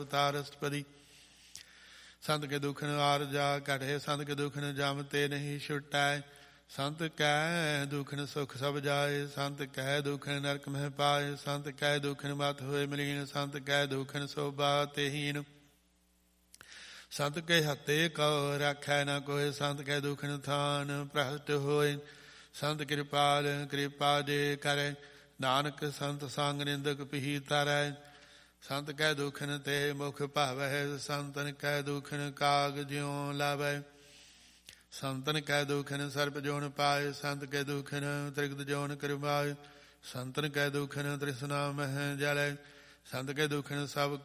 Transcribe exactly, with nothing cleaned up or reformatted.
ਤਾਰਸਪਦੀ। ਸੰਤ ਕੇ ਦੁਖਨ ਆਰਜਾ ਘਟੇ, ਸੰਤ ਕੇ ਦੁਖਨ ਜਮ ਤੇ ਨਹੀਂ ਛੁਟੈ। ਸੰਤ ਕੈ ਦੁਖਨ ਸੁਖ ਸਭ ਜਾਏ, ਸੰਤ ਕੈ ਦੁਖਨ ਨਰਕ ਮਹਿ ਪਾਏ। ਸੰਤ ਕੈ ਦੁਖਨ ਮਤ ਹੋਏ ਮਲੀਨ, ਸੰਤ ਕੈ ਦੁਖਨ ਸੋਭਾ ਤੇਹੀਨ। ਸੰਤ ਕੇ ਹੱਤੇ ਕਉ ਰਾਖੈ ਨਾ ਕੋਇ, ਸੰਤ ਕੈ ਦੁਖਨ ਥਾਨ ਭ੍ਰਸ਼ਟ ਹੋਏ। ਸੰਤ ਕਿਰਪਾਲ ਕਿਰਪਾ ਜੇ ਕਰੈ, ਨਾਨਕ ਸੰਤ ਸੰਗ ਨਿੰਦਕ ਪਿਹੀ ਤਰੈ। ਸੰਤ ਕੈ ਦੁਖਨ ਤੇ ਮੁਖ ਭਾਵੈ, ਸੰਤਨ ਕੈ ਦੁਖਨ ਕਾਗ ਜਿਉ ਲਾਵੈ। ਸੰਤਨ ਕੈ ਦੁਖਨ ਸਰਪ ਜੋਨ ਪਾਏ, ਸੰਤ ਕੈ ਦੁਖਨ ਤ੍ਰਿਗਦ ਜੋਨ ਕਰਵਾਏ। ਸੰਤਨ ਕੈ ਦੁਖਨ ਤ੍ਰਿਸ਼ਨਾ ਮਹਿ ਜਲੈ, ਸੰਤ ਕੈ ਦੁਖਨ ਸਭ